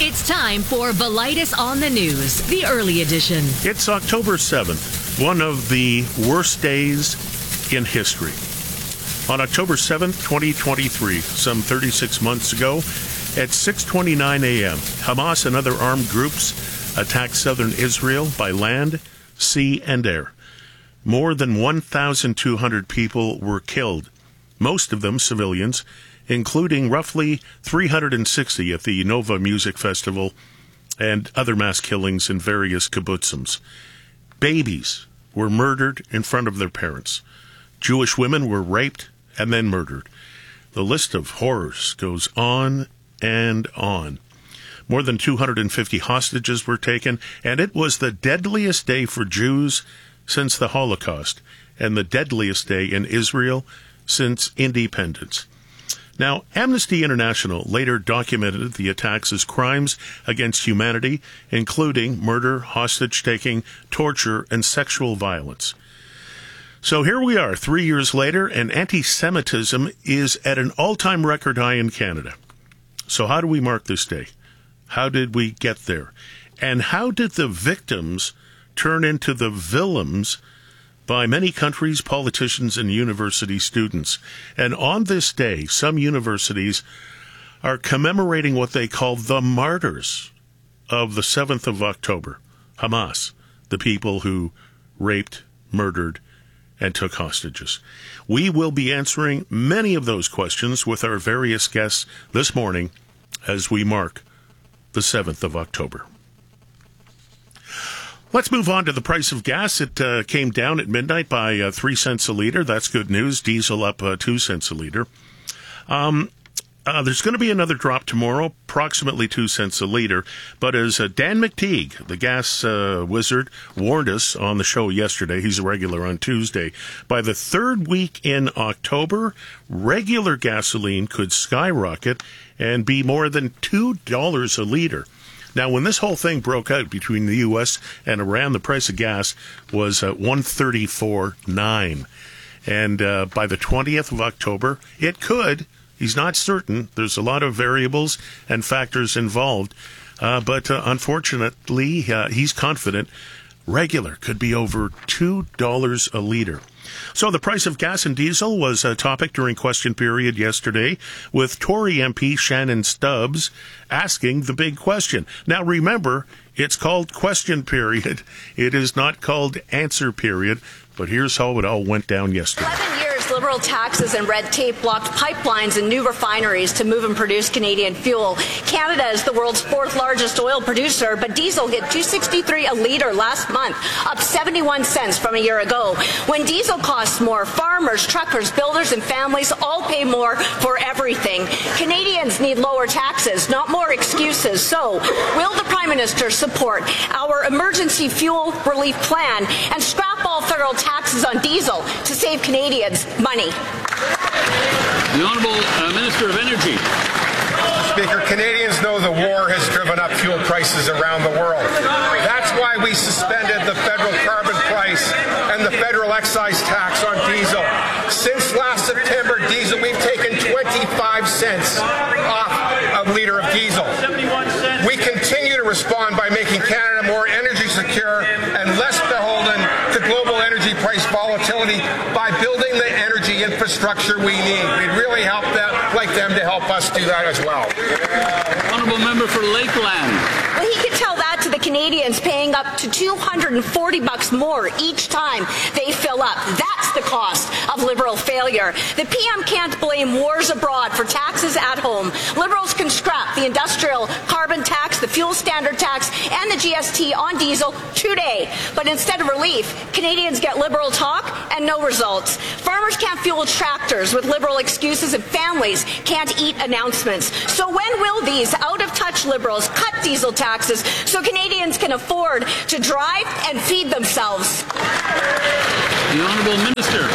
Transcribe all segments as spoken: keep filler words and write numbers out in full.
It's time for Velitis on the News, the early edition. It's October seventh, one of the worst days in history. On October seventh, twenty twenty-three, some thirty-six months ago, at six twenty-nine a.m., Hamas and other armed groups attacked southern Israel by land, sea, and air. More than one thousand two hundred people were killed, most of them civilians, including roughly three hundred sixty at the Nova Music Festival and other mass killings in various kibbutzim. Babies were murdered in front of their parents. Jewish women were raped and then murdered. The list of horrors goes on and on. More than two hundred fifty hostages were taken, and it was the deadliest day for Jews since the Holocaust, and the deadliest day in Israel since independence. Now, Amnesty International later documented the attacks as crimes against humanity, including murder, hostage-taking, torture, and sexual violence. So here we are, three years later, and anti-Semitism is at an all-time record high in Canada. So how do we mark this day? How did we get there? And how did the victims turn into the villains by many countries, politicians, and university students? And on this day, some universities are commemorating what they call the martyrs of the seventh of October, Hamas, the people who raped, murdered, and took hostages. We will be answering many of those questions with our various guests this morning as we mark the seventh of October. Let's move on to the price of gas. It uh, came down at midnight by uh, three cents a liter. That's good news. Diesel up uh, two cents a liter. Um, uh, there's going to be another drop tomorrow, approximately two cents a liter. But as uh, Dan McTeague, the gas uh, wizard, warned us on the show yesterday, he's a regular on Tuesday, by the third week in October, regular gasoline could skyrocket and be more than two dollars a liter. Now, when this whole thing broke out between the U S and Iran, the price of gas was uh, one thirty-four nine. And uh, by the twentieth of October, it could. He's not certain. There's a lot of variables and factors involved. Uh, but uh, unfortunately, uh, he's confident regular could be over two dollars a liter. So the price of gas and diesel was a topic during question period yesterday, with Tory M P Shannon Stubbs asking the big question. Now remember, it's called question period. It is not called answer period. But here's how it all went down yesterday. Eleven years, Liberal taxes and red tape blocked pipelines and new refineries to move and produce Canadian fuel. Canada is the world's fourth largest oil producer, but diesel hit two sixty-three a litre last month, up seventy-one cents from a year ago. When diesel costs more, farmers, truckers, builders, and families all pay more for everything. Canadians need lower taxes, not more excuses. So, will the Prime Minister support our emergency fuel relief plan and scrap all federal taxes on diesel to save Canadians money? The Honourable uh, Minister of Energy. Speaker, Canadians know the war has driven up fuel prices around the world. That's why we suspended the federal carbon price and the federal excise tax on diesel. Since last September, diesel, we've taken twenty-five cents off a litre of diesel. We continue to respond by making Canada more energy secure and less beholden to global energy price volatility by building the energy infrastructure we need. We'd really help them, like them to help us do that as well. Honourable Member for Lakeland. Well, he could tell that to the Canadians paying up to two hundred forty bucks more each time they fill up. That's the cost of Liberal failure. The P M can't blame wars abroad for taxes at home. Liberals can scrap the industrial carbon tax, the fuel standard tax, and the G S T on diesel today. But instead of relief, Canadians get Liberal talk and no results. Farmers can't fuel tractors with Liberal excuses, and families can't eat announcements. So when will these out-of-touch Liberals cut diesel taxes so Canadians can afford to drive and feed themselves? The Honourable Minister.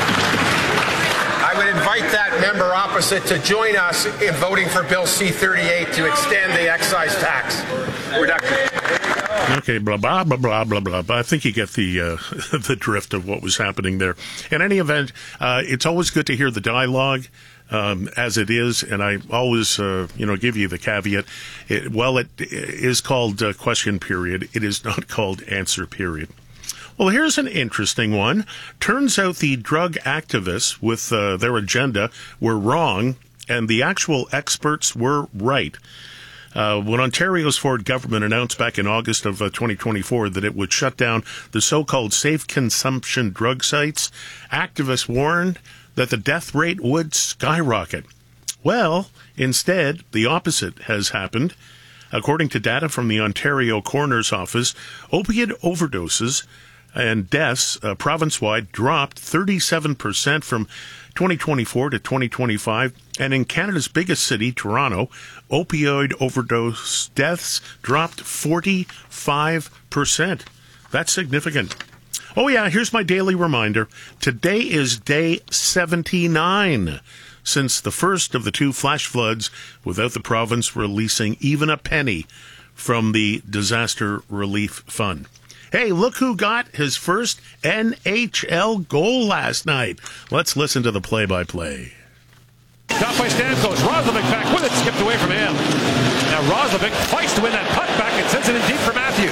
I would invite that member opposite to join us in voting for Bill C thirty-eight to extend the excise tax reduction. Okay, blah, blah, blah, blah, blah, blah, blah. I think you get the uh, the drift of what was happening there. In any event, uh, it's always good to hear the dialogue um, as it is, and I always, uh, you know, give you the caveat. It, well, it is called uh, question period. It is not called answer period. Well, here's an interesting one. Turns out the drug activists with uh, their agenda were wrong, and the actual experts were right. Uh, when Ontario's Ford government announced back in August of uh, twenty twenty-four that it would shut down the so-called safe consumption drug sites, activists warned that the death rate would skyrocket. Well, instead, the opposite has happened. According to data from the Ontario Coroner's Office, opiate overdoses and deaths uh, province-wide dropped thirty-seven percent from twenty twenty-four to twenty twenty-five, and in Canada's biggest city, Toronto, opioid overdose deaths dropped forty-five percent. That's significant. Oh yeah, here's my daily reminder. Today is day seventy-nine since the first of the two flash floods without the province releasing even a penny from the Disaster Relief Fund. Hey, look who got his first N H L goal last night. Let's listen to the play-by-play. Got by Stamkos. Roslovic back with it, skipped away from him. Now Roslovic fights to win that puck back and sends it in deep for Matthews.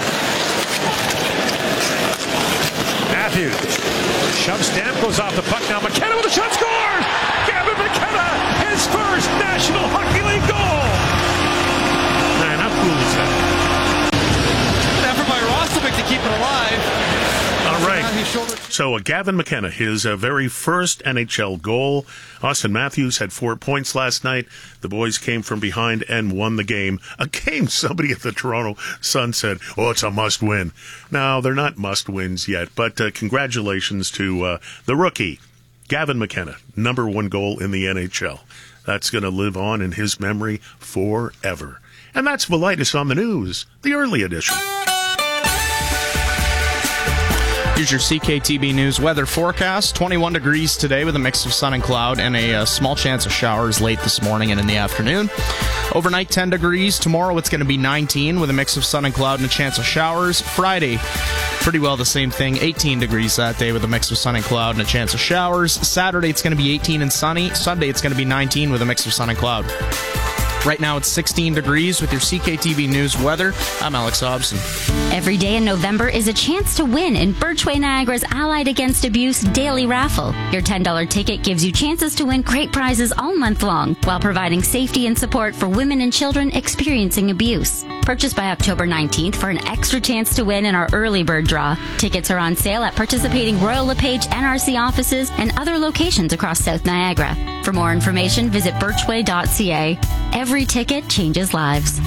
Matthews shoves Stamkos off the puck. Now McKenna with a shot, scores! Gavin McKenna, his first National Hockey League goal! Man, how cool is that? An effort by Roslovic to keep it alive. All right. So uh, Gavin McKenna, his uh, very first N H L goal. Austin Matthews had four points last night. The boys came from behind and won the game. A game somebody at the Toronto Sun said, oh, it's a must-win. Now, they're not must-wins yet, but uh, congratulations to uh, the rookie, Gavin McKenna, number one goal in the N H L. That's going to live on in his memory forever. And that's Velitis on the News, the early edition. Here's your C K T B News weather forecast. twenty-one degrees today with a mix of sun and cloud and a, a small chance of showers late this morning and in the afternoon. Overnight, ten degrees. Tomorrow, it's going to be nineteen with a mix of sun and cloud and a chance of showers. Friday, pretty well the same thing. eighteen degrees that day with a mix of sun and cloud and a chance of showers. Saturday, it's going to be eighteen and sunny. Sunday, it's going to be nineteen with a mix of sun and cloud. Right now, it's sixteen degrees with your C K T V News weather. I'm Alex Hobson. Every day in November is a chance to win in Birchway Niagara's Allied Against Abuse Daily Raffle. Your ten dollars ticket gives you chances to win great prizes all month long while providing safety and support for women and children experiencing abuse. Purchase by October nineteenth for an extra chance to win in our early bird draw. Tickets are on sale at participating Royal LePage N R C offices and other locations across South Niagara. For more information, visit birchway dot c a. Every ticket changes lives.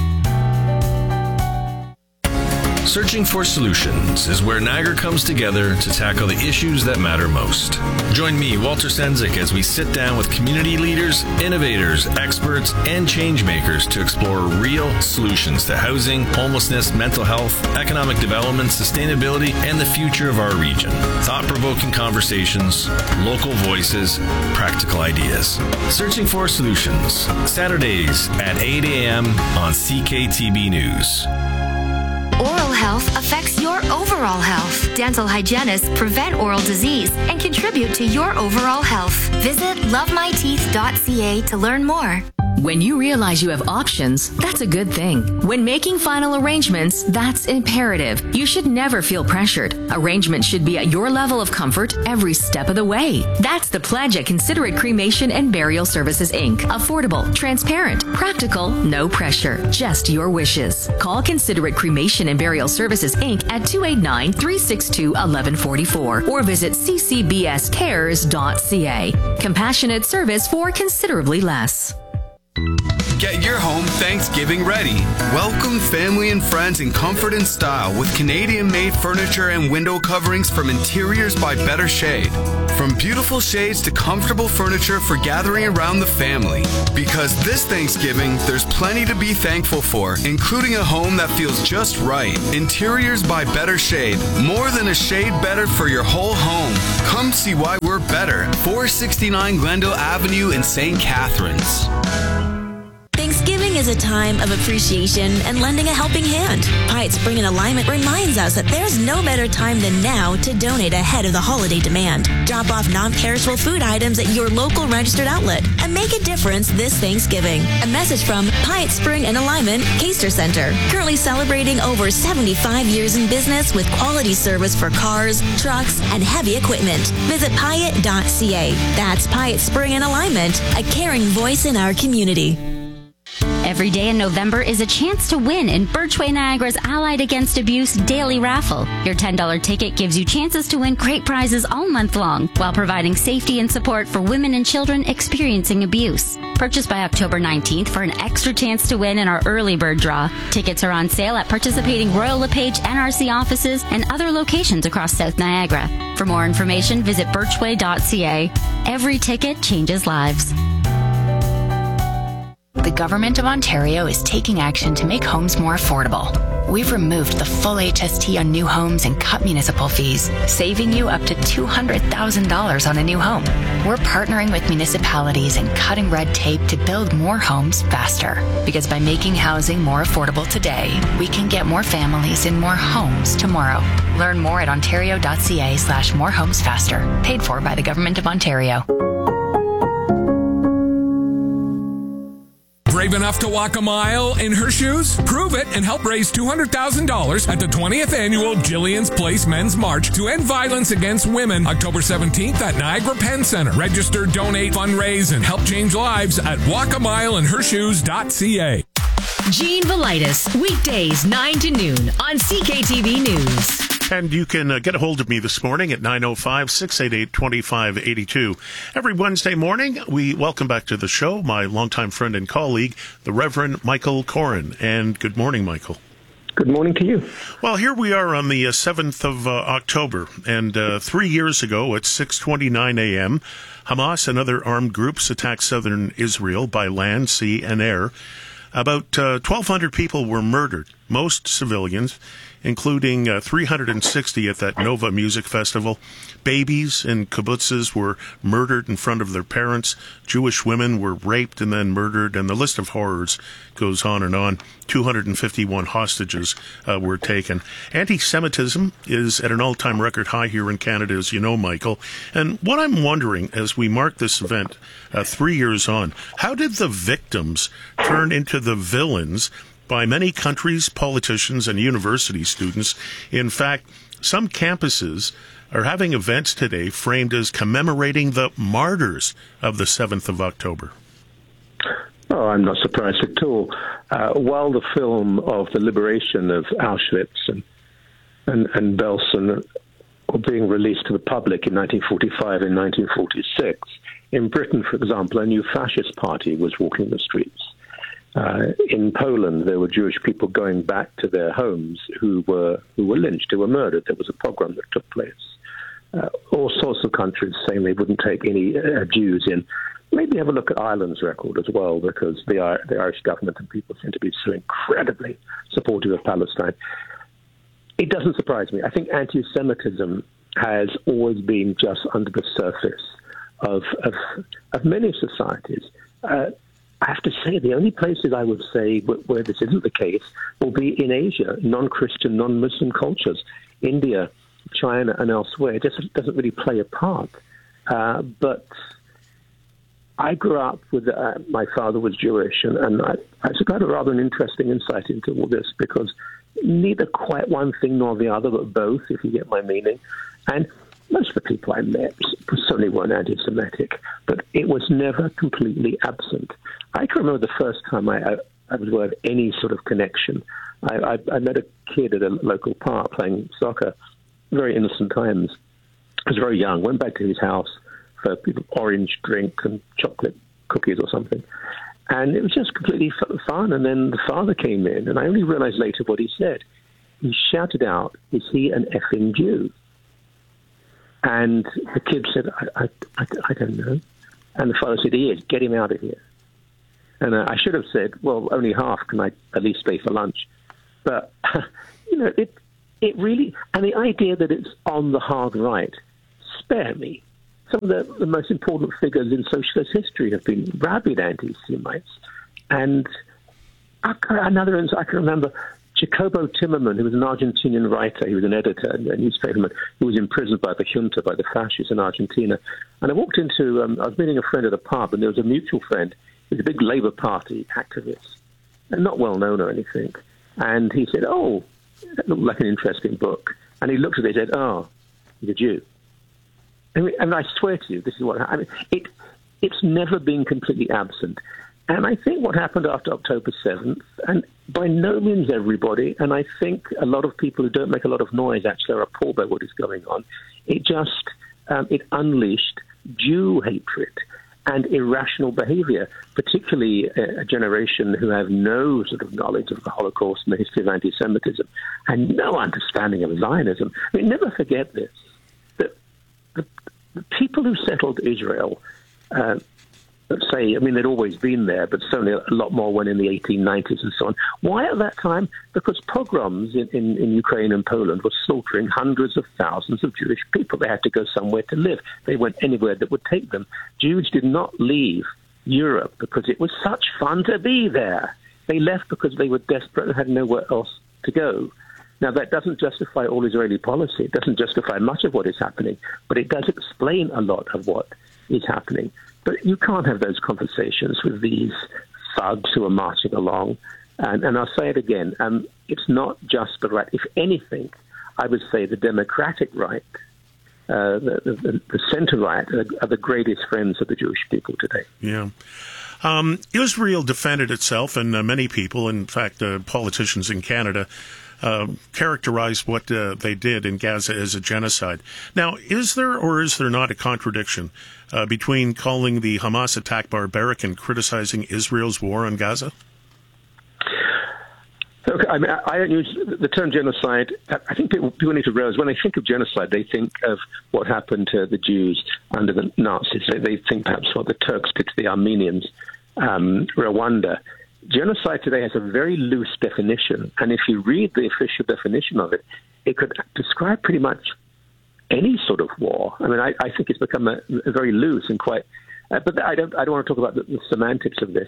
Searching for Solutions is where Niagara comes together to tackle the issues that matter most. Join me, Walter Sendzik, as we sit down with community leaders, innovators, experts, and changemakers to explore real solutions to housing, homelessness, mental health, economic development, sustainability, and the future of our region. Thought-provoking conversations, local voices, practical ideas. Searching for Solutions, Saturdays at eight a.m. on C K T B News. Oral health affects your overall health. Dental hygienists prevent oral disease and contribute to your overall health. Visit love my teeth dot c a to learn more. When you realize you have options, that's a good thing. When making final arrangements, that's imperative. You should never feel pressured. Arrangements should be at your level of comfort every step of the way. That's the pledge at Considerate Cremation and Burial Services, Incorporated. Affordable, transparent, practical, no pressure, just your wishes. Call Considerate Cremation and Burial Services, Incorporated at two eight nine, three six two, one one four four or visit c c b s cares dot c a. Compassionate service for considerably less. Get your home Thanksgiving ready. Welcome family and friends in comfort and style with Canadian-made furniture and window coverings from Interiors by Better Shade. From beautiful shades to comfortable furniture for gathering around the family. Because this Thanksgiving, there's plenty to be thankful for, including a home that feels just right. Interiors by Better Shade. More than a shade better for your whole home. Come see why we're better. four sixty-nine Glendale Avenue in Saint Catharines. Thanksgiving is a time of appreciation and lending a helping hand. Pyatt Spring and Alignment reminds us that there's no better time than now to donate ahead of the holiday demand. Drop off non-perishable food items at your local registered outlet and make a difference this Thanksgiving. A message from Pyatt Spring and Alignment Caster Center, currently celebrating over seventy-five years in business with quality service for cars, trucks, and heavy equipment. Visit Pyatt dot c a. That's Pyatt Spring and Alignment, a caring voice in our community. Every day in November is a chance to win in Birchway Niagara's Allied Against Abuse daily raffle. Your ten dollars ticket gives you chances to win great prizes all month long while providing safety and support for women and children experiencing abuse. Purchase by October nineteenth for an extra chance to win in our early bird draw. Tickets are on sale at participating Royal LePage N R C offices and other locations across South Niagara. For more information, visit birchway dot c a. Every ticket changes lives. The Government of Ontario is taking action to make homes more affordable. We've removed the full H S T on new homes and cut municipal fees, saving you up to two hundred thousand dollars on a new home. We're partnering with municipalities and cutting red tape to build more homes faster. Because by making housing more affordable today, we can get more families in more homes tomorrow. Learn more at ontario dot c a slash more homes faster. Paid for by the Government of Ontario. Brave enough to walk a mile in her shoes? Prove it and help raise two hundred thousand dollars at the twentieth Annual Jillian's Place Men's March to End Violence Against Women, October seventeenth at Niagara Penn Center. Register, donate, fundraise, and help change lives at walk a mile in her shoes dot c a. Gene Velitis, weekdays nine to noon on C K T V News. And you can uh, get a hold of me this morning at nine oh five, six eight eight, two five eight two. Every Wednesday morning, we welcome back to the show my longtime friend and colleague, the Reverend Michael Coren. And good morning, Michael. Good morning to you. Well, here we are on the uh, seventh of uh, October, and uh, three years ago at six twenty-nine a.m., Hamas and other armed groups attacked southern Israel by land, sea, and air. About uh, twelve hundred people were murdered, most civilians, including uh, three hundred sixty at that Nova Music Festival. Babies in kibbutzes were murdered in front of their parents. Jewish women were raped and then murdered, and the list of horrors goes on and on. two hundred fifty-one hostages uh, were taken. Anti-Semitism is at an all-time record high here in Canada, as you know, Michael. And what I'm wondering, as we mark this event uh, three years on, how did the victims turn into the villains by many countries, politicians, and university students? In fact, some campuses are having events today framed as commemorating the martyrs of the seventh of October. Oh, I'm not surprised at all. Uh, while the film of the liberation of Auschwitz and, and, and Belsen were being released to the public in nineteen forty-five and nineteen forty-six, in Britain, for example, a new fascist party was walking the streets. Uh, in Poland, there were Jewish people going back to their homes who were who were lynched, who were murdered. There was a pogrom that took place. Uh, all sorts of countries saying they wouldn't take any uh, Jews in. Maybe have a look at Ireland's record as well, because the, the Irish government and people seem to be so incredibly supportive of Palestine. It doesn't surprise me. I think anti-Semitism has always been just under the surface of of, of many societies. Uh, I have to say, the only places I would say where, where this isn't the case will be in Asia, non-Christian, non-Muslim cultures, India, China, and elsewhere. It just doesn't really play a part. Uh, but I grew up with, uh, my father was Jewish, and, and I, I got a rather an interesting insight into all this, because neither quite one thing nor the other, but both, if you get my meaning. And most of the people I met certainly weren't anti-Semitic, but it was never completely absent. I can remember the first time I, I, I was aware of any sort of connection. I, I, I met a kid at a local park playing soccer, very innocent times. I was very young, went back to his house for orange drink and chocolate cookies or something. And it was just completely fun. And then the father came in, and I only realized later what he said. He shouted out, "Is he an effing Jew?" And the kid said, I, I, I, I don't know. And the father said, "He is. Get him out of here." And uh, I should have said, well, only half. Can I at least stay for lunch? But, you know, it it really, and the idea that it's on the hard right, spare me. Some of the, the most important figures in socialist history have been rabid anti-Semites. And I, another instance I can remember, Jacobo Timmerman, who was an Argentinian writer, he was an editor, a newspaperman, who was imprisoned by the junta, by the fascists in Argentina. And I walked into, um, I was meeting a friend at a pub, and there was a mutual friend, he was a big Labour Party activist, and not well known or anything. And he said, oh, that looked like an interesting book. And he looked at it and said, oh, he's a Jew. And, and I swear to you, this is what I mean. It, it's never been completely absent. And I think what happened after October seventh, and by no means everybody, and I think a lot of people who don't make a lot of noise actually are appalled by what is going on, it just, um, it unleashed Jew hatred and irrational behavior, particularly a, a generation who have no sort of knowledge of the Holocaust and the history of anti-Semitism and no understanding of Zionism. I mean, never forget this, that the, the people who settled Israel, uh, let's say, I mean, they'd always been there, but certainly a lot more when in the eighteen nineties and so on. Why at that time? Because pogroms in, in, in Ukraine and Poland were slaughtering hundreds of thousands of Jewish people. They had to go somewhere to live. They went anywhere that would take them. Jews did not leave Europe because it was such fun to be there. They left because they were desperate and had nowhere else to go. Now, that doesn't justify all Israeli policy. It doesn't justify much of what is happening, but it does explain a lot of what is happening. But you can't have those conversations with these thugs who are marching along. And, and I'll say it again, um, it's not just the right. If anything, I would say the Democratic right, uh, the, the, the center right, are, are the greatest friends of the Jewish people today. Yeah. Um, Israel defended itself, and uh, many people, in fact, uh, politicians in Canada, Uh, characterized what uh, they did in Gaza as a genocide. Now, is there or is there not a contradiction uh, between calling the Hamas attack barbaric and criticizing Israel's war on Gaza? Okay, I mean, I don't use the term genocide. I think people, people need to realize when they think of genocide, they think of what happened to the Jews under the Nazis. They, they think perhaps what the Turks did to the Armenians, um, Rwanda. Genocide today has a very loose definition, and if you read the official definition of it, it could describe pretty much any sort of war. I mean, I, I think it's become a, a very loose and quite. Uh, but I don't. I don't want to talk about the, the semantics of this.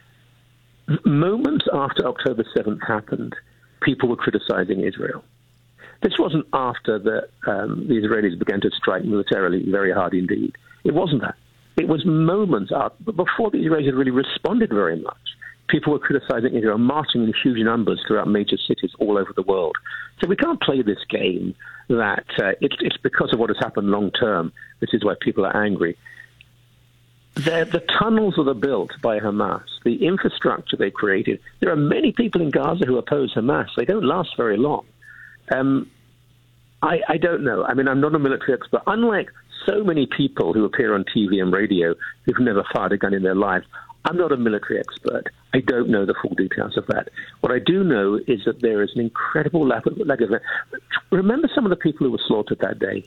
Moments after October seventh happened, people were criticizing Israel. This wasn't after the um, the Israelis began to strike militarily very hard indeed. It wasn't that. It was moments after, but before the Israelis had really responded very much. People were criticizing Israel, marching in huge numbers throughout major cities all over the world. So we can't play this game that uh, it's, it's because of what has happened long term. This is why people are angry. They're, the tunnels that are built by Hamas, the infrastructure they created, there are many people in Gaza who oppose Hamas. They don't last very long. Um, I, I don't know. I mean, I'm not a military expert. Unlike so many people who appear on T V and radio who've never fired a gun in their lives, I'm not a military expert. I don't know the full details of that. What I do know is that there is an incredible lack of... Lack of remember some of the people who were slaughtered that day?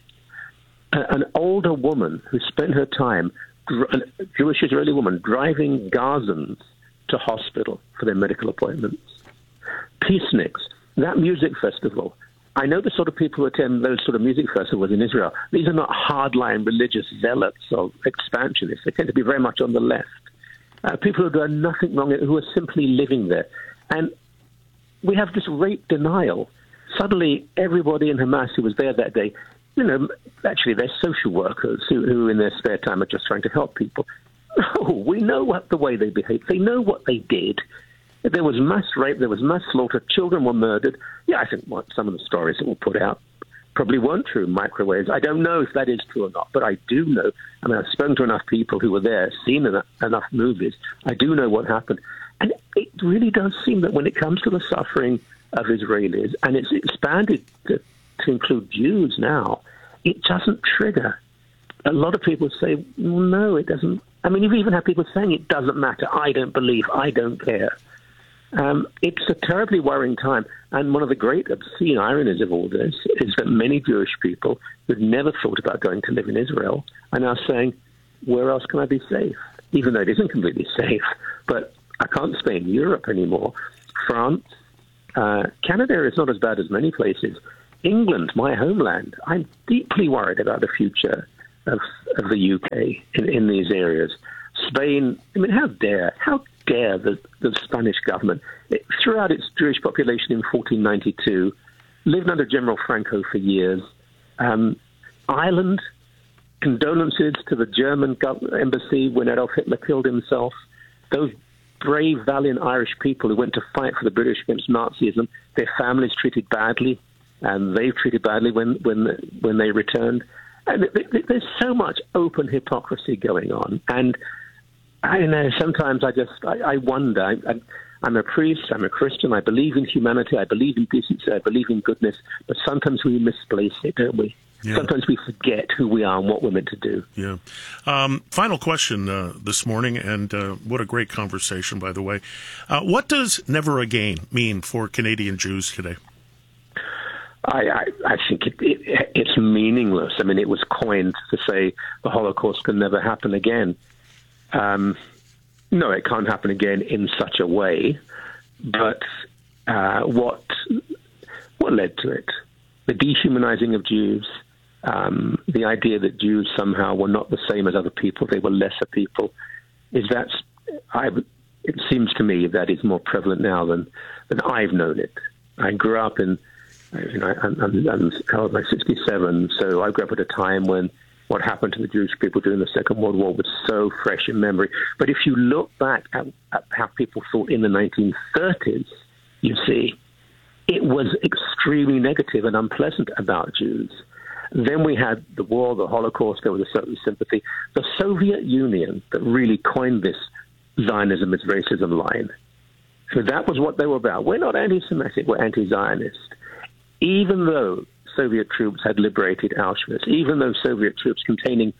Uh, an older woman who spent her time, a Jewish Israeli woman, driving Gazans to hospital for their medical appointments. Peaceniks, that music festival. I know the sort of people who attend those sort of music festivals in Israel. These are not hardline religious zealots or expansionists. They tend to be very much on the left. Uh, people who have done nothing wrong, who are simply living there. And we have this rape denial. Suddenly, everybody in Hamas who was there that day, you know, actually they're social workers who, who in their spare time are just trying to help people. No, we know what the way they behaved. They know what they did. There was mass rape, there was mass slaughter, children were murdered. Yeah, I think what, some of the stories that were put out probably weren't true, microwaves. I don't know if that is true or not, but I do know. I mean, I've spoken to enough people who were there, seen enough, enough movies. I do know what happened. And it really does seem that when it comes to the suffering of Israelis, and it's expanded to, to include Jews now, it doesn't trigger. A lot of people say, well, no, it doesn't. I mean, you've even had people saying it doesn't matter. I don't believe. I don't care. Um, it's a terribly worrying time. And one of the great obscene ironies of all this is that many Jewish people who've never thought about going to live in Israel are now saying, where else can I be safe? Even though it isn't completely safe. But I can't stay in Europe anymore. France, uh, Canada is not as bad as many places. England, my homeland, I'm deeply worried about the future of, of the U K in, in these areas. Spain, I mean, how dare, how scare the, the Spanish government. It threw out its Jewish population in fourteen ninety-two, lived under General Franco for years. Um, Ireland, condolences to the German gov- embassy when Adolf Hitler killed himself. Those brave, valiant Irish people who went to fight for the British against Nazism, their families treated badly, and they treated badly when when when they returned. And there's so much open hypocrisy going on. And I don't know, sometimes I just, I, I wonder. I, I, I'm a priest, I'm a Christian, I believe in humanity, I believe in decency, I believe in goodness, but sometimes we misplace it, don't we? Yeah. Sometimes we forget who we are and what we're meant to do. Yeah. Um, final question uh, this morning, and uh, what a great conversation, by the way. Uh, what does never again mean for Canadian Jews today? I, I, I think it, it, it's meaningless. I mean, it was coined to say the Holocaust can never happen again. Um, no, it can't happen again in such a way. But uh, what what led to it? The dehumanizing of Jews, um, the idea that Jews somehow were not the same as other people, they were lesser people. Is that? I, it seems to me that is more prevalent now than than I've known it. I grew up in. You know, I'm, I'm, I'm, I'm like sixty-seven, so I grew up at a time when what happened to the Jewish people during the Second World War was so fresh in memory. But if you look back at, at how people thought in the nineteen thirties, you see, it was extremely negative and unpleasant about Jews. Then we had the war, the Holocaust, there was a certain sympathy. The Soviet Union that really coined this Zionism as racism line. So that was what they were about. We're not anti-Semitic, we're anti-Zionist. Even though Soviet troops had liberated Auschwitz, even though Soviet troops containing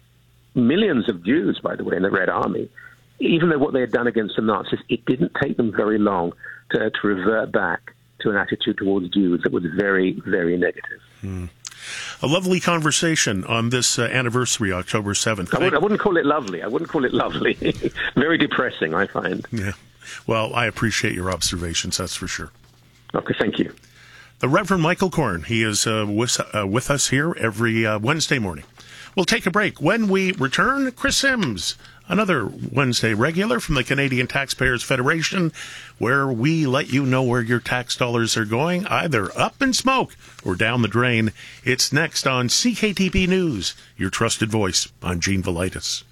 millions of Jews, by the way, in the Red Army, even though what they had done against the Nazis, it didn't take them very long to, to revert back to an attitude towards Jews that was very, very negative. Hmm. A lovely conversation on this uh, anniversary, October seventh. I, would, I wouldn't call it lovely. I wouldn't call it lovely. Very depressing, I find. Yeah. Well, I appreciate your observations, that's for sure. Okay, thank you. The Reverend Michael Korn, he is uh, with, uh, with us here every uh, Wednesday morning. We'll take a break. When we return, Chris Sims, another Wednesday regular from the Canadian Taxpayers Federation, where we let you know where your tax dollars are going, either up in smoke or down the drain. It's next on C K T B News, your trusted voice. I'm Gene Velitis.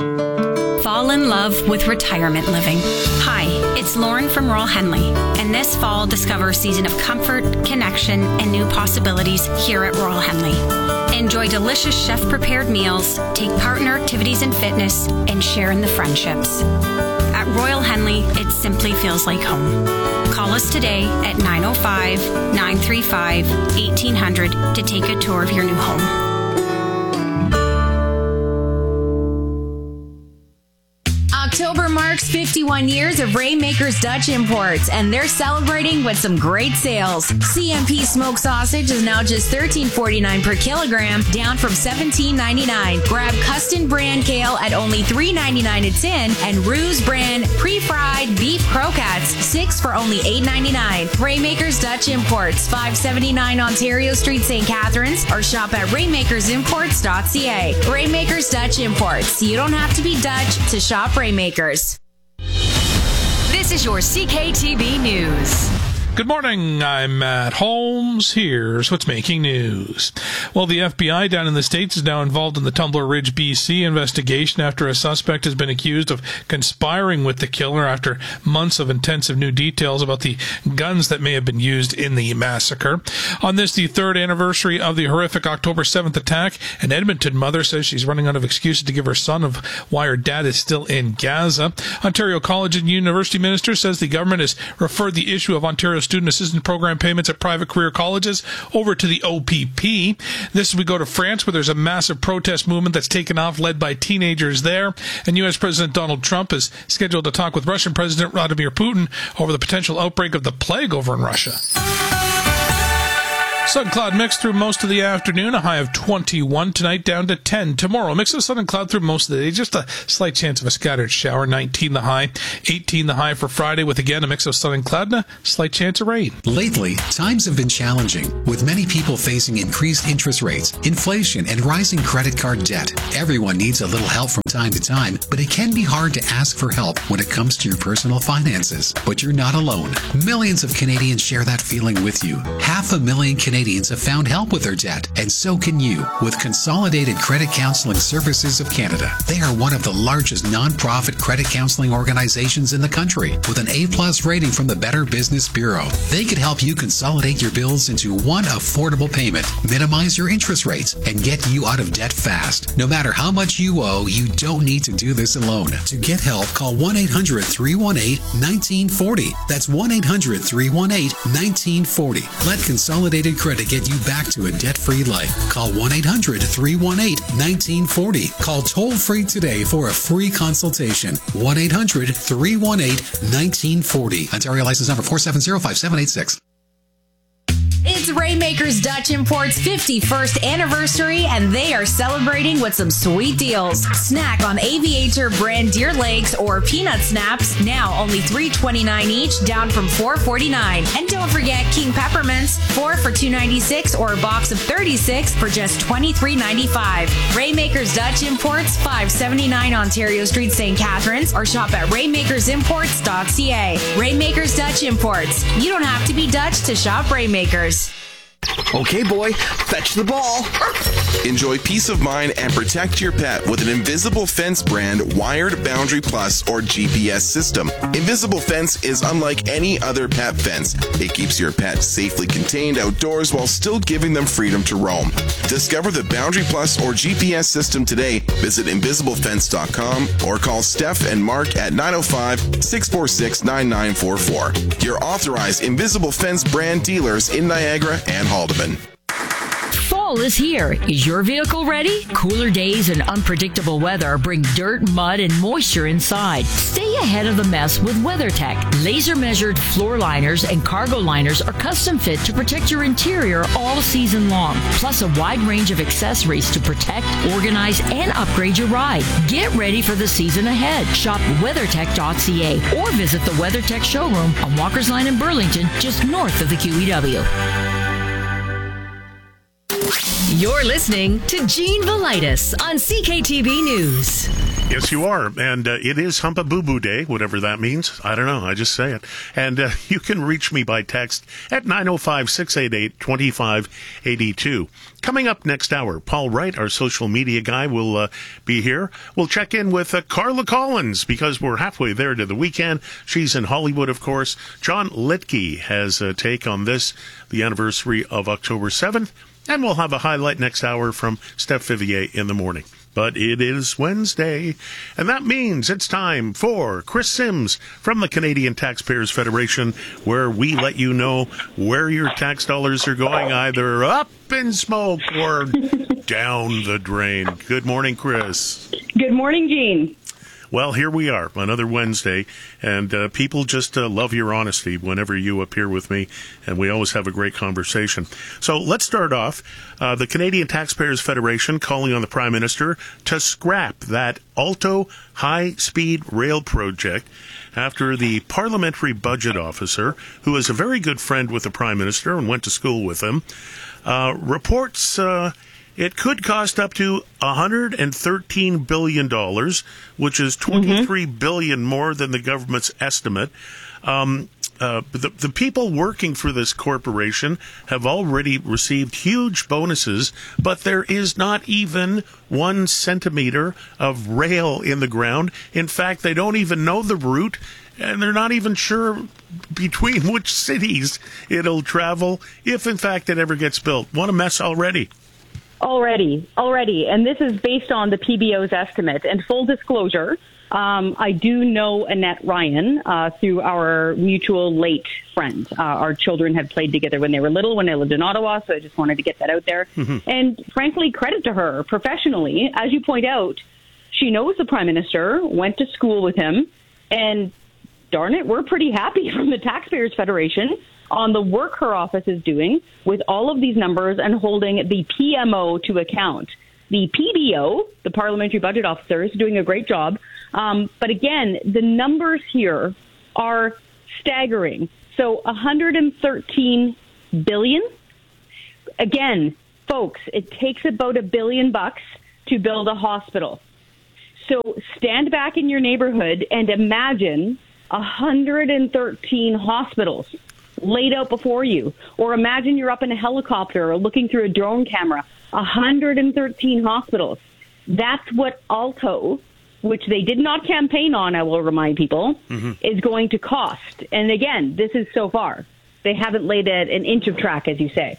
Fall in love with retirement living. Hi, it's Lauren from Royal Henley, and this fall discover a season of comfort, connection, and new possibilities here at Royal Henley. Enjoy delicious chef-prepared meals, take part in our activities and fitness, and share in the friendships. At Royal Henley, it simply feels like home. Call us today at nine oh five, nine three five, eighteen hundred to take a tour of your new home. October marks fifty-one years of Rainmakers Dutch Imports, and they're celebrating with some great sales. C M P smoked sausage is now just thirteen forty-nine per kilogram, down from seventeen ninety-nine. Grab Custom brand kale at only three ninety-nine a tin, and Ruse brand pre-fried beef croquettes, six for only eight ninety-nine. Rainmakers Dutch Imports, five seventy-nine Ontario Street, Saint Catharines, or shop at rainmakers imports dot c a. Rainmakers Dutch Imports. You don't have to be Dutch to shop Rainmakers. This is your C K T B News. Good morning, I'm Matt Holmes. Here's what's making news. Well, the F B I down in the States is now involved in the Tumbler Ridge, B C investigation after a suspect has been accused of conspiring with the killer after months of intensive new details about the guns that may have been used in the massacre. On this, the third anniversary of the horrific October seventh attack, an Edmonton mother says she's running out of excuses to give her son of why her dad is still in Gaza. Ontario College and University Minister says the government has referred the issue of Ontario Student Assistance Program payments at private career colleges over to the O P P. This, we go to France, where there's a massive protest movement that's taken off, led by teenagers there. And U S President Donald Trump is scheduled to talk with Russian President Vladimir Putin over the potential outbreak of the plague over in Russia. Sun cloud mix through most of the afternoon, a high of twenty-one tonight, down to ten tomorrow. Mix of sun and cloud through most of the day, just a slight chance of a scattered shower, nineteen the high, eighteen the high for Friday, with again a mix of sun and cloud and a slight chance of rain. Lately, times have been challenging, with many people facing increased interest rates, inflation, and rising credit card debt. Everyone needs a little help from time to time, but it can be hard to ask for help when it comes to your personal finances. But you're not alone. Millions of Canadians share that feeling with you. Half a million Canadians have found help with their debt, and so can you with Consolidated Credit Counseling Services of Canada. They are one of the largest non-profit credit counseling organizations in the country, with an A-plus rating from the Better Business Bureau. They could help you consolidate your bills into one affordable payment, minimize your interest rates, and get you out of debt fast. No matter how much you owe, you don't need to do this alone. To get help, call one eight hundred, three one eight, one nine four zero. That's one eight hundred, three one eight, one nine four zero. Let Consolidated Credit get you back to a debt-free life. Call one eight hundred, three one eight, one nine four zero. Call toll-free today for a free consultation. one eight hundred, three one eight, one nine four zero. Ontario license number four seven zero, five seven eight six. It's Rainmakers Dutch Import's fifty-first anniversary, and they are celebrating with some sweet deals. Snack on Aviator brand deer legs or peanut snaps, now only three dollars and twenty-nine cents each, down from four dollars and forty-nine cents. And don't forget King Peppermints, four for two dollars and ninety-six cents or a box of thirty-six for just twenty-three dollars and ninety-five cents. Rainmakers Dutch Imports, five seventy-nine Ontario Street, Saint Catharines, or shop at rainmakers imports dot c a. Rainmakers Dutch Imports. You don't have to be Dutch to shop Rainmakers. Okay, boy, fetch the ball. Enjoy peace of mind and protect your pet with an Invisible Fence brand wired Boundary Plus or G P S system. Invisible Fence is unlike any other pet fence. It keeps your pet safely contained outdoors while still giving them freedom to roam. Discover the Boundary Plus or G P S system today. Visit invisible fence dot com or call Steph and Mark at nine oh five, six four six, nine nine four four. Your authorized Invisible Fence brand dealers in Niagara and Haldeman. Fall is here. Is your vehicle ready? Cooler days and unpredictable weather bring dirt, mud, and moisture inside. Stay ahead of the mess with WeatherTech. Laser-measured floor liners and cargo liners are custom fit to protect your interior all season long. Plus a wide range of accessories to protect, organize, and upgrade your ride. Get ready for the season ahead. Shop weathertech dot c a or visit the WeatherTech showroom on Walker's Line in Burlington, just north of the Q E W. You're listening to Gene Velitis on C K T B News. Yes, you are. And uh, it is Humpa Boo Boo Day, whatever that means. I don't know. I just say it. And uh, you can reach me by text at nine oh five, six eight eight, two five eight two. Coming up next hour, Paul Wright, our social media guy, will uh, be here. We'll check in with uh, Carla Collins because we're halfway there to the weekend. She's in Hollywood, of course. John Litke has a take on this, the anniversary of October seventh. And we'll have a highlight next hour from Steph Vivier in the morning. But it is Wednesday, and that means it's time for Chris Sims from the Canadian Taxpayers Federation, where we let you know where your tax dollars are going, either up in smoke or down the drain. Good morning, Chris. Good morning, Gene. Well, here we are, another Wednesday, and uh, people just uh, love your honesty whenever you appear with me, and we always have a great conversation. So let's start off. Uh, the Canadian Taxpayers Federation calling on the Prime Minister to scrap that Alto high-speed rail project after the Parliamentary Budget Officer, who is a very good friend with the Prime Minister and went to school with him, uh, reports... Uh, It could cost up to one hundred thirteen billion dollars, which is twenty-three mm-hmm. billion dollars more than the government's estimate. Um, uh, the, the people working for this corporation have already received huge bonuses, but there is not even one centimeter of rail in the ground. In fact, they don't even know the route, and they're not even sure between which cities it'll travel, if in fact it ever gets built. What a mess already. Already, already. And this is based on the P B O's estimate. And full disclosure, um, I do know Annette Ryan uh, through our mutual late friend. Uh, our children had played together when they were little, when I lived in Ottawa, so I just wanted to get that out there. Mm-hmm. And frankly, credit to her professionally. As you point out, she knows the Prime Minister, went to school with him, and darn it, we're pretty happy from the Taxpayers Federation. on the work her office is doing with all of these numbers and holding the P M O to account. The P B O, the Parliamentary Budget Officer, is doing a great job. Um, but again, the numbers here are staggering. So one hundred thirteen billion. Again, folks, it takes about a billion bucks to build a hospital. So stand back in your neighborhood and imagine one hundred thirteen hospitals laid out before you. Or imagine you're up in a helicopter or looking through a drone camera. one hundred thirteen hospitals. That's what Alto, which they did not campaign on, I will remind people, mm-hmm. is going to cost. And again, this is so far. They haven't laid a, an inch of track, as you say.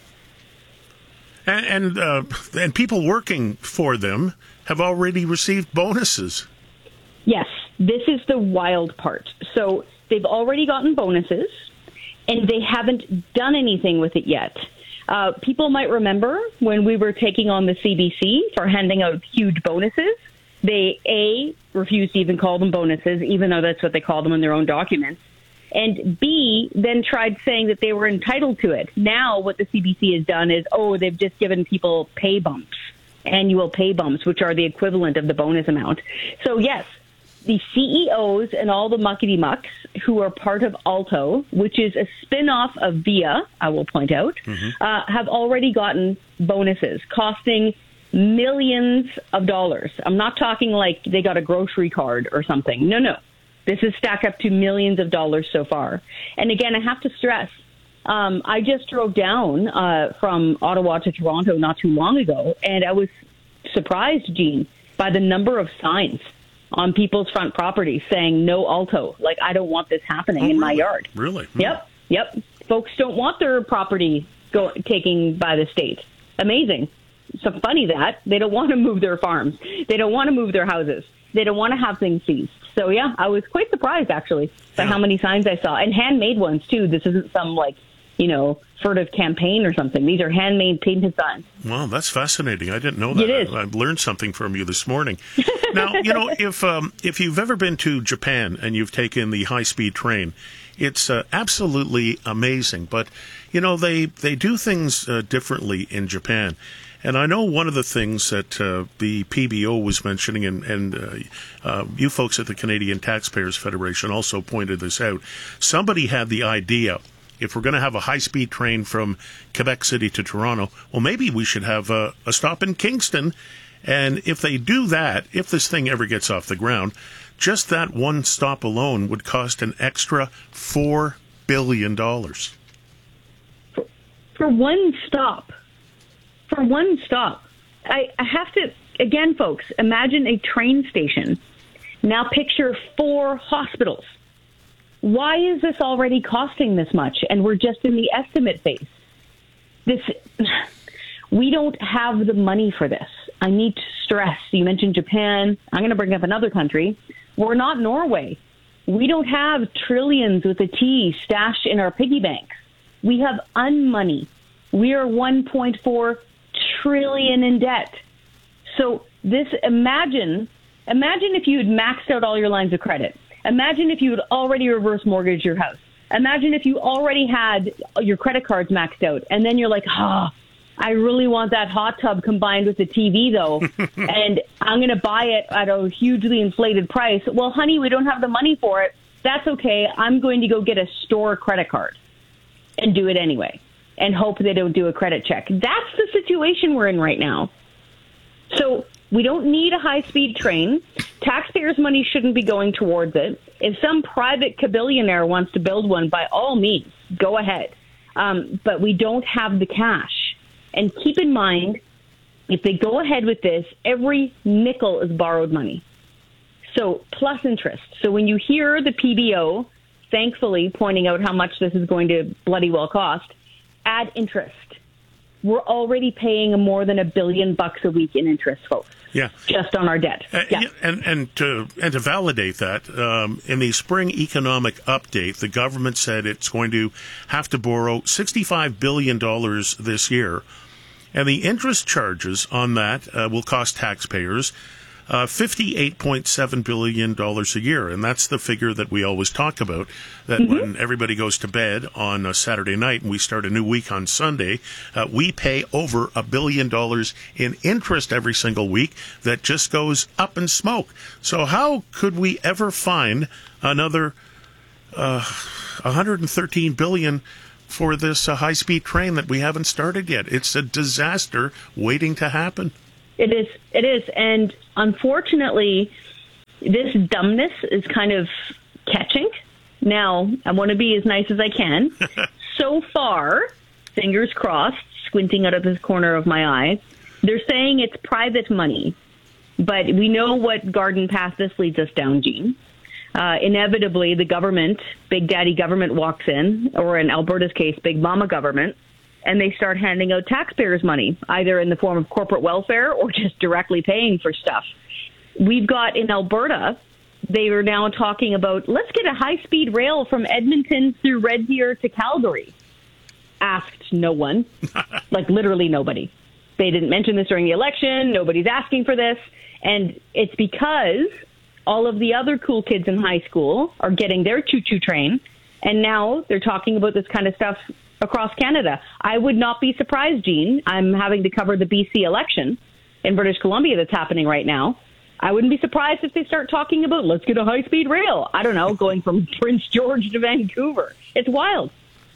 And and, uh, and people working for them have already received bonuses. Yes, this is the wild part. So they've already gotten bonuses, and they haven't done anything with it yet. Uh, people might remember when we were taking on the C B C for handing out huge bonuses. They, A, refused to even call them bonuses, even though that's what they call them in their own documents. And B, then tried saying that they were entitled to it. Now what the C B C has done is, oh, they've just given people pay bumps, annual pay bumps, which are the equivalent of the bonus amount. So, yes, the C E Os and all the muckety-mucks who are part of Alto, which is a spin-off of Via, I will point out, mm-hmm. uh, have already gotten bonuses costing millions of dollars. I'm not talking like they got a grocery card or something. No, no. This is stacked up to millions of dollars so far. And again, I have to stress, um, I just drove down uh, from Ottawa to Toronto not too long ago, and I was surprised, Gene, by the number of signs on people's front properties saying no Alto. Like, I don't want this happening oh, in really? my yard. Really? Hmm. Yep, yep. Folks don't want their property go, taken by the state. Amazing. So funny that. They don't want to move their farms. They don't want to move their houses. They don't want to have things seized. So, yeah, I was quite surprised, actually, by yeah. how many signs I saw. And handmade ones, too. This isn't some, like, you know, furtive campaign or something. These are handmade painted signs. Wow, that's fascinating. I didn't know that. It is. I, I've learned something from you this morning. Now, you know, if um, if you've ever been to Japan and you've taken the high-speed train, it's uh, absolutely amazing. But, you know, they, they do things uh, differently in Japan. And I know one of the things that uh, the P B O was mentioning, and, and uh, uh, you folks at the Canadian Taxpayers Federation also pointed this out. Somebody had the idea, if we're going to have a high-speed train from Quebec City to Toronto, well, maybe we should have a, a stop in Kingston. And if they do that, if this thing ever gets off the ground, just that one stop alone would cost an extra four billion dollars. For, for one stop. For one stop. I, I have to, again, folks, imagine a train station. Now picture four hospitals. Why is this already costing this much? And we're just in the estimate phase. This, we don't have the money for this. I need to stress. You mentioned Japan. I'm going to bring up another country. We're not Norway. We don't have trillions with a T stashed in our piggy banks. We have unmoney. We are one point four trillion in debt. So this, imagine, imagine if you had maxed out all your lines of credit. Imagine if you had already reverse mortgaged your house. Imagine if you already had your credit cards maxed out, and then you're like, ah, oh, I really want that hot tub combined with the T V, though, and I'm going to buy it at a hugely inflated price. Well, honey, we don't have the money for it. That's okay. I'm going to go get a store credit card and do it anyway and hope they don't do a credit check. That's the situation we're in right now. So we don't need a high-speed train. Taxpayers' money shouldn't be going towards it. If some private cabillionaire wants to build one, by all means, go ahead. Um, but we don't have the cash. And keep in mind, if they go ahead with this, every nickel is borrowed money. So plus interest. So when you hear the P B O, thankfully, pointing out how much this is going to bloody well cost, add interest. We're already paying more than a billion bucks a week in interest, folks. Yeah, just on our debt. Uh, yeah. And and to and to validate that, um, in the spring economic update, the government said it's going to have to borrow sixty-five billion dollars this year, and the interest charges on that uh, will cost taxpayers Uh, fifty-eight point seven billion dollars a year. And that's the figure that we always talk about, that mm-hmm. when everybody goes to bed on a Saturday night and we start a new week on Sunday, uh, we pay over a billion dollars in interest every single week that just goes up in smoke. So how could we ever find another uh, one hundred thirteen billion dollars for this uh, high-speed train that we haven't started yet? It's a disaster waiting to happen. It is. It is. And unfortunately, this dumbness is kind of catching. Now, I want to be as nice as I can. So far, fingers crossed, squinting out of this corner of my eye, they're saying it's private money. But we know what garden path this leads us down, Gene. Uh, inevitably, the government, Big Daddy government, walks in, or in Alberta's case, Big Mama government, and they start handing out taxpayers' money, either in the form of corporate welfare or just directly paying for stuff. We've got in Alberta, they are now talking about, let's get a high-speed rail from Edmonton through Red Deer to Calgary. Asked no one, like literally nobody. They didn't mention this during the election. Nobody's asking for this. And it's because all of the other cool kids in high school are getting their choo-choo train, and now they're talking about this kind of stuff across Canada. I would not be surprised, Gene. I'm having to cover the B C election in British Columbia that's happening right now. I wouldn't be surprised if they start talking about, let's get a high-speed rail. I don't know, going from Prince George to Vancouver. It's wild.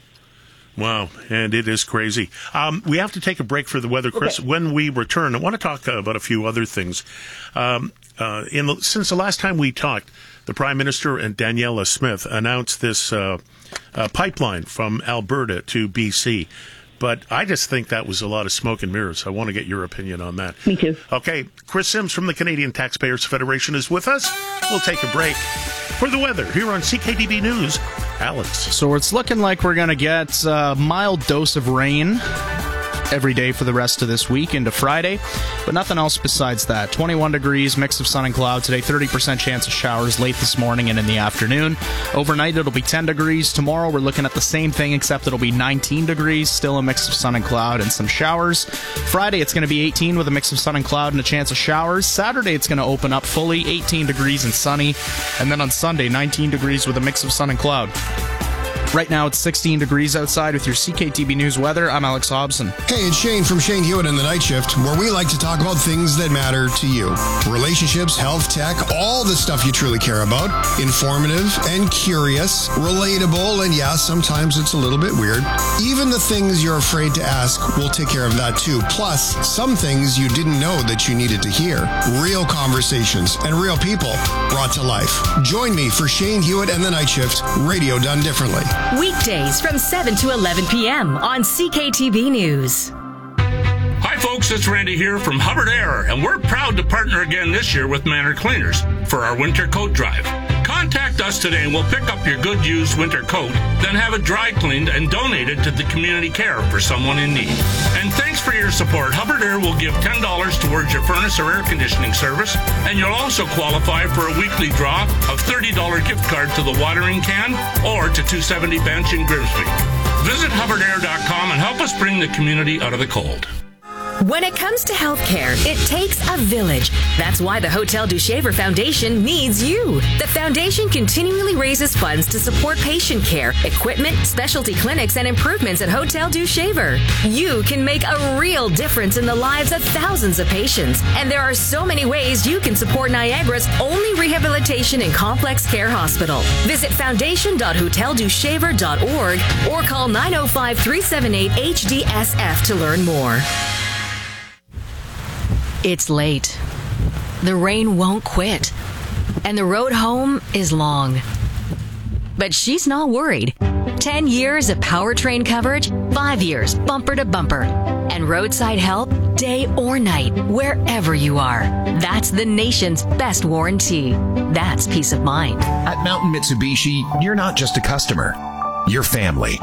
Wow, and it is crazy. Um, we have to take a break for the weather, Chris. Okay. When we return, I want to talk uh, about a few other things. Um, uh, in the, since the last time we talked, the Prime Minister and Daniela Smith announced this uh, uh, pipeline from Alberta to B C. But I just think that was a lot of smoke and mirrors. I want to get your opinion on that. Me too. Okay, Chris Sims from the Canadian Taxpayers Federation is with us. We'll take a break. For the weather, here on C K D B News, Alex. So it's looking like we're going to get a mild dose of rain every day for the rest of this week into Friday, but nothing else besides that. twenty-one degrees, mix of sun and cloud today, thirty percent chance of showers late this morning and in the afternoon. Overnight, it'll be ten degrees. Tomorrow, we're looking at the same thing, except it'll be nineteen degrees, still a mix of sun and cloud and some showers. Friday, it's going to be eighteen with a mix of sun and cloud and a chance of showers. Saturday, it's going to open up fully, eighteen degrees and sunny. And then on Sunday, nineteen degrees with a mix of sun and cloud. Right now, it's sixteen degrees outside with your C K T B News weather. I'm Alex Hobson. Hey, it's Shane from Shane Hewitt in the Night Shift, where we like to talk about things that matter to you. Relationships, health, tech, all the stuff you truly care about. Informative and curious, relatable, and yeah, sometimes it's a little bit weird. Even the things you're afraid to ask, we'll take care of that too. Plus, some things you didn't know that you needed to hear. Real conversations and real people brought to life. Join me for Shane Hewitt and the Night Shift, radio done differently. Weekdays from seven to eleven p.m. on C K T B News. Hi folks, it's Randy here from Hubbard Air, and we're proud to partner again this year with Manor Cleaners for our winter coat drive. Contact us today and we'll pick up your good used winter coat, then have it dry cleaned and donated to the community care for someone in need. And thanks for your support. Hubbard Air will give ten dollars towards your furnace or air conditioning service, and you'll also qualify for a weekly draw of thirty dollars gift card to the watering can or to two seventy Bench in Grimsby. Visit Hubbard Air dot com and help us bring the community out of the cold. When it comes to healthcare, it takes a village. That's why the Hotel du Shaver Foundation needs you. The foundation continually raises funds to support patient care, equipment, specialty clinics, and improvements at Hotel du Shaver. You can make a real difference in the lives of thousands of patients. And there are so many ways you can support Niagara's only rehabilitation and complex care hospital. Visit foundation dot hotel du shaver dot org or call nine oh five, three seven eight, H D S F to learn more. It's late. The rain won't quit. And the road home is long. But she's not worried. Ten years of powertrain coverage, five years bumper to bumper. And roadside help day or night, wherever you are. That's the nation's best warranty. That's peace of mind. At Mountain Mitsubishi, you're not just a customer. You're family.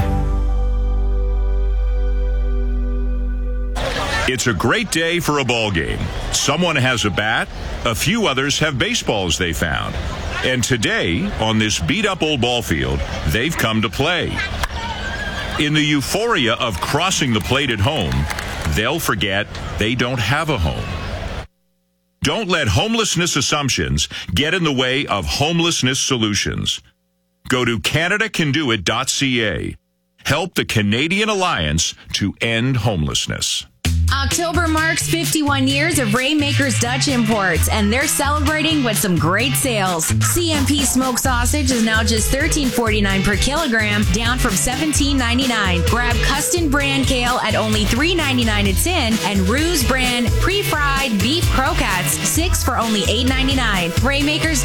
It's a great day for a ball game. Someone has a bat, a few others have baseballs they found. And today, on this beat-up old ball field, they've come to play. In the euphoria of crossing the plate at home, they'll forget they don't have a home. Don't let homelessness assumptions get in the way of homelessness solutions. Go to Canada Can Do It dot C A. Help the Canadian Alliance to end homelessness. October marks fifty-one years of Rainmakers Dutch Imports, and they're celebrating with some great sales. C M P smoked sausage is now just thirteen forty-nine per kilogram, down from seventeen ninety-nine. Grab Custom brand kale at only three ninety-nine a tin, and Ruse brand pre-fried beef croquettes, six for only eight ninety-nine. Rainmakers